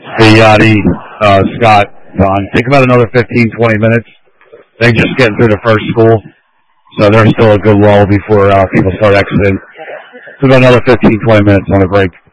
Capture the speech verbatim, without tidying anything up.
Hey, Yachty, uh, Scott, Don, think about another fifteen, twenty minutes. They just getting through the first school, so there's still a good lull before uh, people start exiting. So about another fifteen, twenty minutes on a break.